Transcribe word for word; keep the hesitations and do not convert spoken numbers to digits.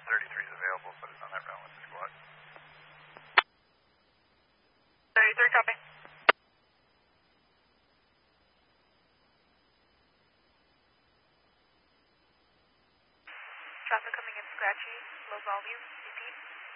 thirty-three is available, but it's on that route with the squad. thirty-three, copy. Traffic coming in scratchy, low volume, repeat.